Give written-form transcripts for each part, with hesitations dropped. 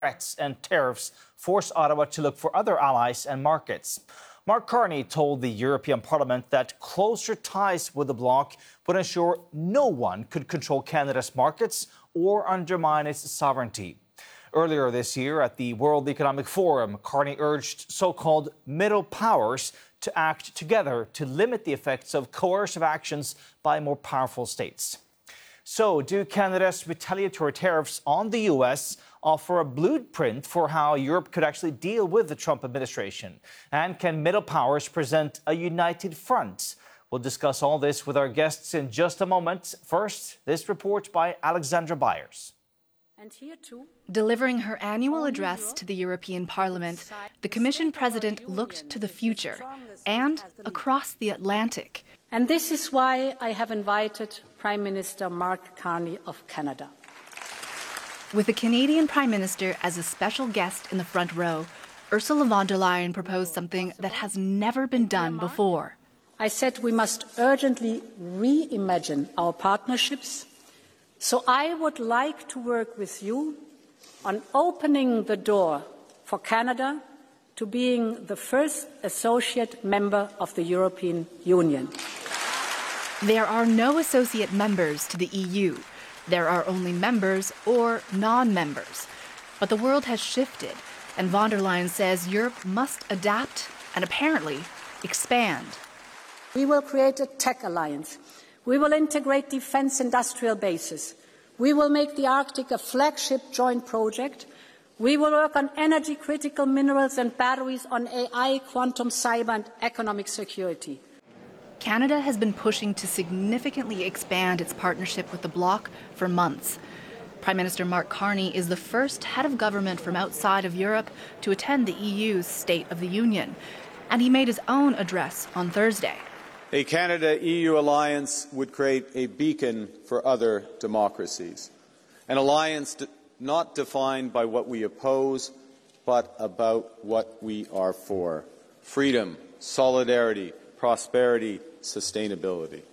threats and tariffs force Ottawa to look for other allies and markets. Mark Carney told the European Parliament that closer ties with the bloc would ensure no one could control Canada's markets or undermine its sovereignty. Earlier this year at the World Economic Forum, Carney urged so-called middle powers to act together to limit the effects of coercive actions by more powerful states. So, do Canada's retaliatory tariffs on the U.S. offer a blueprint for how Europe could actually deal with the Trump administration? And can middle powers present a united front? We'll discuss all this with our guests in just a moment. First, this report by Alexandra Byers. And here too, delivering her annual address to the European Parliament, the Commission President looked to the future and across the Atlantic. And this is why I have invited Prime Minister Mark Carney of Canada. With the Canadian Prime Minister as a special guest in the front row, Ursula von der Leyen proposed something that has never been done before. I said we must urgently reimagine our partnerships. So I would like to work with you on opening the door for Canada to being the first associate member of the European Union. There are no associate members to the EU. There are only members or non-members. But the world has shifted, and von der Leyen says Europe must adapt and apparently expand. We will create a tech alliance. We will integrate defence industrial bases. We will make the Arctic a flagship joint project. We will work on energy-critical minerals and batteries, on AI, quantum, cyber and economic security. Canada has been pushing to significantly expand its partnership with the bloc for months. Prime Minister Mark Carney is the first head of government from outside of Europe to attend the EU's State of the Union, and he made his own address on Thursday. A Canada-EU alliance would create a beacon for other democracies, an alliance not defined by what we oppose, but about what we are for: freedom, solidarity, prosperity, sustainability.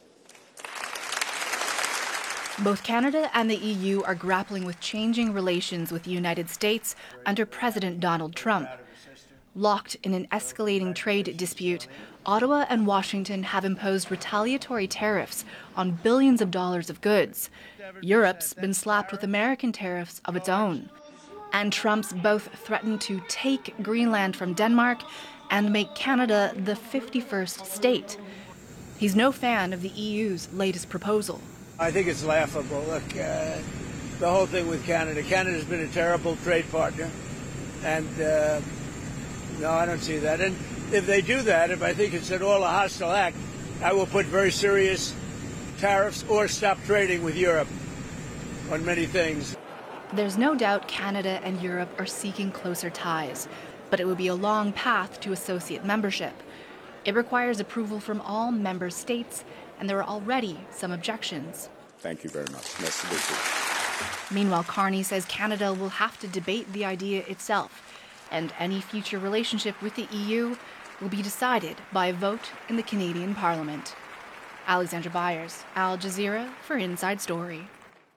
Both Canada and the EU are grappling with changing relations with the United States under President Donald Trump. Locked in an escalating trade dispute, Ottawa and Washington have imposed retaliatory tariffs on billions of dollars of goods. Europe's been slapped with American tariffs of its own. And Trump's both threatened to take Greenland from Denmark and make Canada the 51st state. He's no fan of the EU's latest proposal. I think it's laughable. Look, the whole thing with Canada. Canada's been a terrible trade partner. And no, I don't see that. And if they do that, if I think it's at all a hostile act, I will put very serious tariffs or stop trading with Europe on many things. There's no doubt Canada and Europe are seeking closer ties, but it would be a long path to associate membership. It requires approval from all member states, and there are already some objections. Thank you very much. Nice to meet you. Meanwhile, Carney says Canada will have to debate the idea itself, and any future relationship with the EU will be decided by a vote in the Canadian Parliament. Alexandra Byers, Al Jazeera for Inside Story.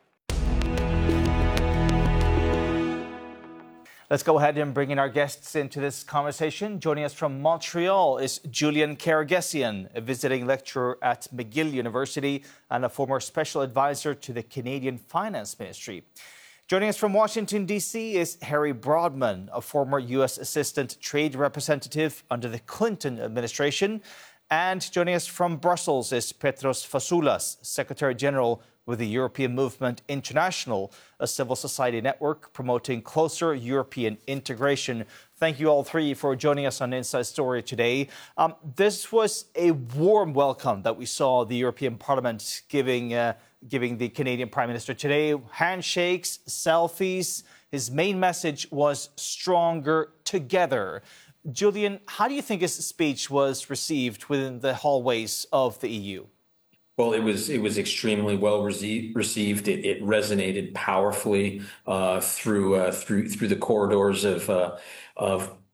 Let's go ahead and bring in our guests into this conversation. Joining us from Montreal is Julian Karagesian, a visiting lecturer at McGill University and a former special advisor to the Canadian Finance Ministry. Joining us from Washington, D.C. is Harry Broadman, a former U.S. Assistant Trade Representative under the Clinton administration. And joining us from Brussels is Petros Fasoulas, Secretary General with the European Movement International, a civil society network promoting closer European integration. Thank you all three for joining us on Inside Story today. This was a warm welcome that we saw the European Parliament giving the Canadian Prime Minister today. Handshakes, selfies. His main message was stronger together. Julian, how do you think his speech was received within the hallways of the EU? Well, it was extremely well received. It resonated powerfully through the corridors of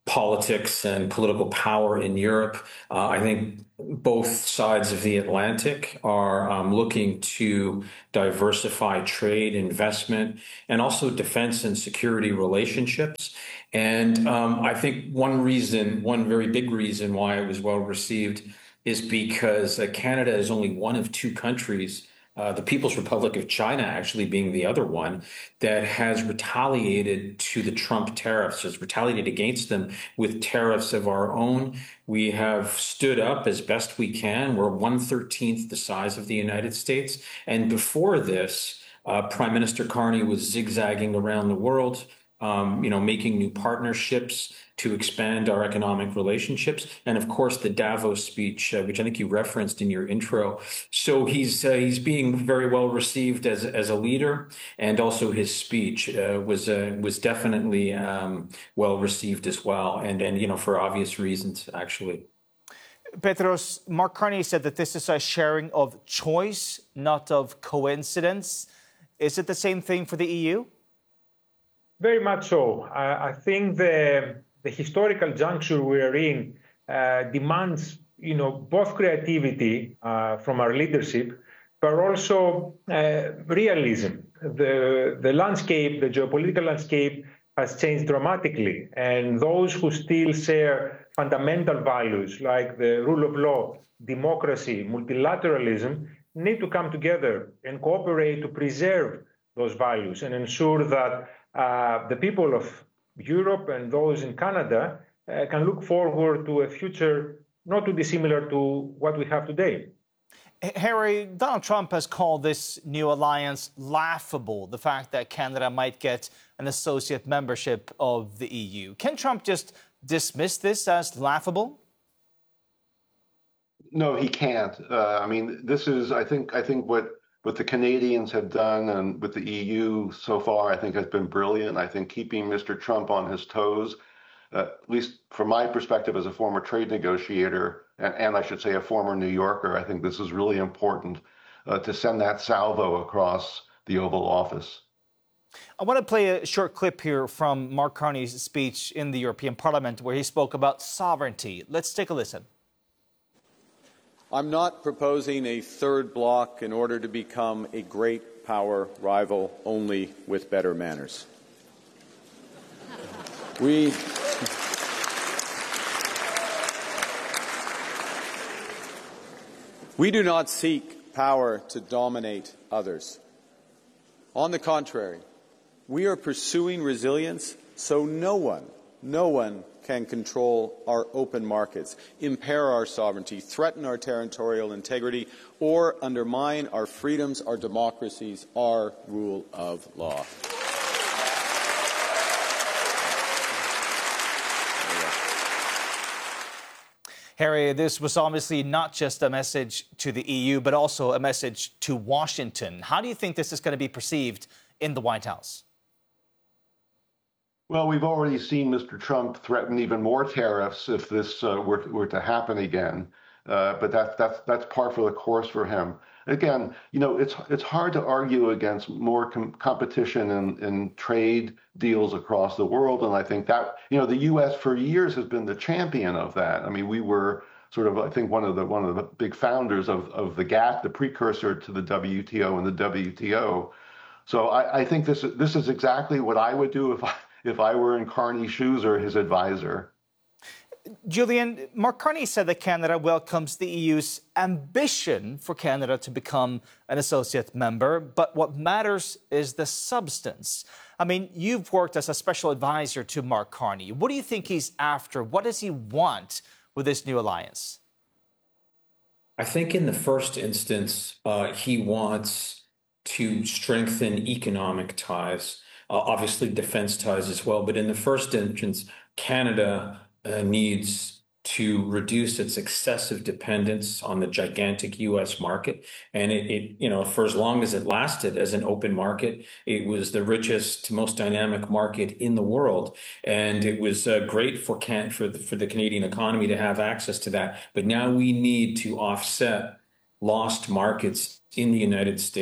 politics and political power in Europe. I think both sides of the Atlantic are looking to diversify trade, investment, and also defense and security relationships. And I think one very big reason why it was well received is because Canada is only one of two countries, the People's Republic of China actually being the other one, that has retaliated to the Trump tariffs, has retaliated against them with tariffs of our own. We have stood up as best we can. We're 1/13 the size of the United States. And before this, Prime Minister Carney was zigzagging around the world, making new partnerships to expand our economic relationships. And of course, the Davos speech, which I think you referenced in your intro. So he's being very well received as a leader, and also his speech was definitely well received as well, and for obvious reasons, actually. Petros, Mark Carney said that this is a sharing of choice, not of coincidence. Is it the same thing for the EU? Very much so. I think the historical juncture we're in demands, both creativity from our leadership, but also realism. The landscape, the geopolitical landscape, has changed dramatically, and those who still share fundamental values like the rule of law, democracy, multilateralism, need to come together and cooperate to preserve those values and ensure that the people of Europe and those in Canada can look forward to a future not too dissimilar to what we have today. Harry, Donald Trump has called this new alliance laughable, the fact that Canada might get an associate membership of the EU. Can Trump just dismiss this as laughable? No, he can't. This is, I think what the Canadians have done and with the EU so far, I think has been brilliant. I think keeping Mr. Trump on his toes, at least from my perspective as a former trade negotiator, and I should say a former New Yorker, I think this is really important to send that salvo across the Oval Office. I want to play a short clip here from Mark Carney's speech in the European Parliament where he spoke about sovereignty. Let's take a listen. I'm not proposing a third bloc in order to become a great power rival only with better manners. We do not seek power to dominate others. On the contrary, we are pursuing resilience so no one can control our open markets, impair our sovereignty, threaten our territorial integrity, or undermine our freedoms, our democracies, our rule of law. Harry, this was obviously not just a message to the EU, but also a message to Washington. How do you think this is going to be perceived in the White House? Well, we've already seen Mr. Trump threaten even more tariffs if this were to happen again. But that's par for the course for him. Again, it's hard to argue against more competition in trade deals across the world, and I think that the U.S. for years has been the champion of that. I mean, we were sort of, I think, one of the big founders of the GATT, the precursor to the WTO and the WTO. So I think this is exactly what I would do if I were in Carney's shoes or his advisor. Julian, Mark Carney said that Canada welcomes the EU's ambition for Canada to become an associate member, but what matters is the substance. I mean, you've worked as a special advisor to Mark Carney. What do you think he's after? What does he want with this new alliance? I think in the first instance, he wants to strengthen economic ties, obviously defense ties as well. But in the first instance, Canada needs to reduce its excessive dependence on the gigantic U.S. market. And for as long as it lasted as an open market, it was the richest, most dynamic market in the world. And it was great for the Canadian economy to have access to that. But now we need to offset lost markets in the United States.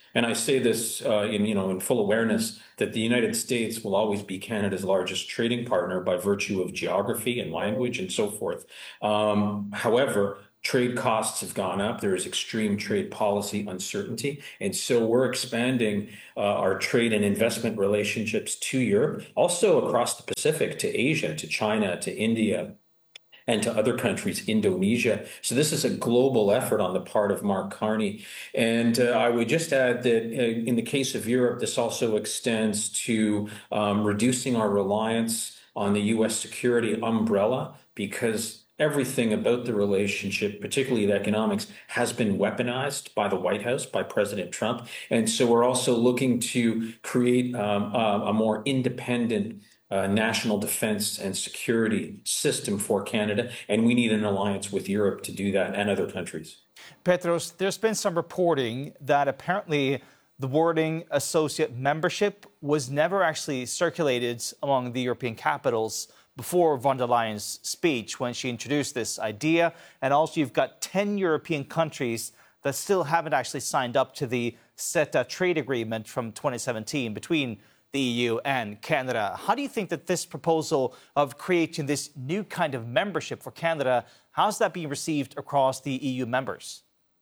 And I say this in full awareness that the United States will always be Canada's largest trading partner by virtue of geography and language and so forth. However, trade costs have gone up. There is extreme trade policy uncertainty. And so we're expanding our trade and investment relationships to Europe, also across the Pacific, to Asia, to China, to India, and to other countries, Indonesia. So this is a global effort on the part of Mark Carney. And I would just add that in the case of Europe, this also extends to reducing our reliance on the U.S. security umbrella, because everything about the relationship, particularly the economics, has been weaponized by the White House, by President Trump. And so we're also looking to create a more independent national defense and security system for Canada, and we need an alliance with Europe to do that and other countries. Petros, there's been some reporting that apparently the wording associate membership was never actually circulated among the European capitals before von der Leyen's speech when she introduced this idea. And also you've got 10 European countries that still haven't actually signed up to the CETA trade agreement from 2017 between the EU and Canada. How do you think that this proposal of creating this new kind of membership for Canada, how's that being received across the EU members?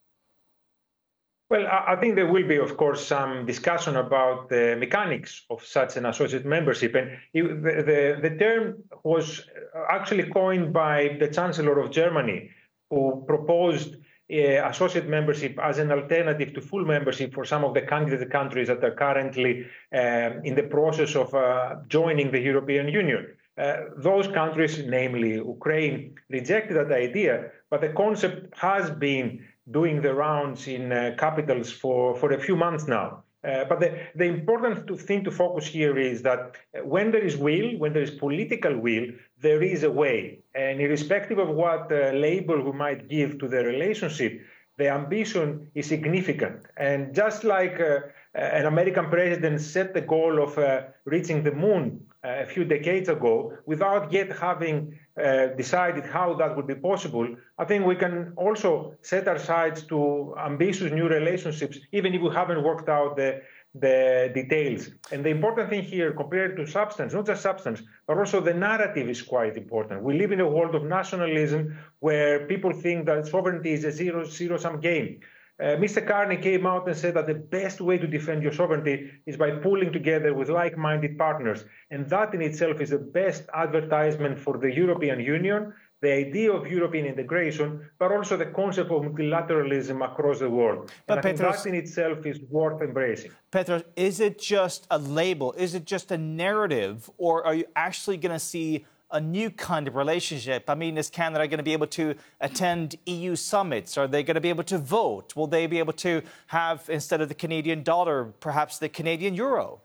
Well, I think there will be, of course, some discussion about the mechanics of such an associate membership. And the term was actually coined by the Chancellor of Germany, who proposed associate membership as an alternative to full membership for some of the candidate countries that are currently in the process of joining the European Union. Those countries, namely Ukraine, rejected that idea, but the concept has been doing the rounds in capitals for a few months now. But the important thing to focus here is that when there is will, when there is political will, there is a way. And irrespective of what label we might give to the relationship, the ambition is significant. And just like an American president set the goal of reaching the moon a few decades ago, without yet having decided how that would be possible, I think we can also set our sights to ambitious new relationships, even if we haven't worked out the details. And the important thing here, compared to substance, not just substance, but also the narrative is quite important. We live in a world of nationalism where people think that sovereignty is a zero-sum game. Mr. Carney came out and said that the best way to defend your sovereignty is by pulling together with like-minded partners. And that in itself is the best advertisement for the European Union, the idea of European integration, but also the concept of multilateralism across the world. But and I think that in itself is worth embracing. Petros, is it just a label? Is it just a narrative? Or are you actually going to see a new kind of relationship? I mean, is Canada going to be able to attend EU summits? Are they going to be able to vote? Will they be able to have, instead of the Canadian dollar, perhaps the Canadian euro?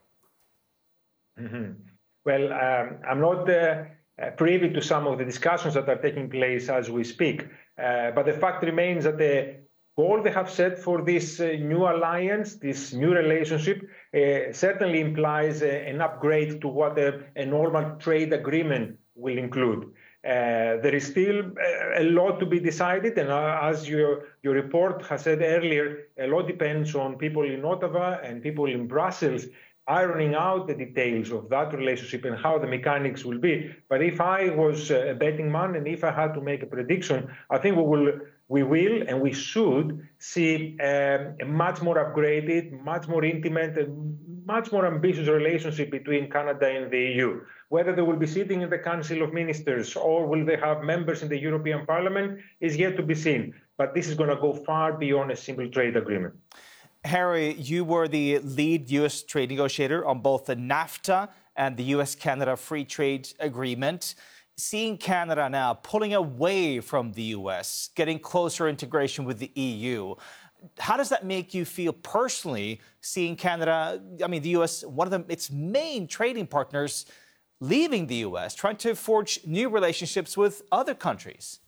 Mm-hmm. Well, I'm not privy to some of the discussions that are taking place as we speak. But the fact remains that the goal they have set for this new alliance, this new relationship, certainly implies an upgrade to what a normal trade agreement will include. There is still a lot to be decided, and as your report has said earlier, a lot depends on people in Ottawa and people in Brussels ironing out the details of that relationship and how the mechanics will be. But if I was a betting man and if I had to make a prediction, I think we will and we should see a much more upgraded, much more intimate, and much more ambitious relationship between Canada and the EU. Whether they will be sitting in the Council of Ministers or will they have members in the European Parliament is yet to be seen. But this is going to go far beyond a simple trade agreement. Harry, you were the lead U.S. trade negotiator on both the NAFTA and the U.S.-Canada Free Trade Agreement. Seeing Canada now pulling away from the U.S., getting closer integration with the EU, how does that make you feel personally, seeing Canada, I mean, the U.S., one of its main trading partners, leaving the U.S., trying to forge new relationships with other countries?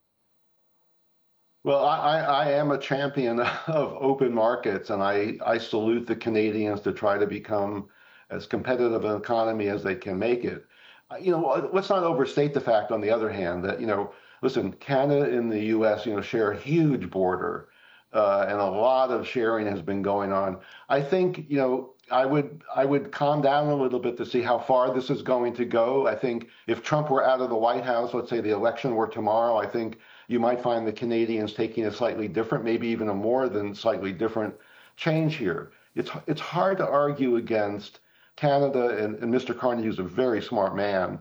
Well, I am a champion of open markets, and I salute the Canadians to try to become as competitive an economy as they can make it. Let's not overstate the fact, on the other hand, that, listen, Canada and the U.S., share a huge border. and a lot of sharing has been going on. I think, I would calm down a little bit to see how far this is going to go. I think if Trump were out of the White House, let's say the election were tomorrow, I think you might find the Canadians taking a slightly different, maybe even a more than slightly different change here. It's hard to argue against Canada and Mr. Carney, who's a very smart man,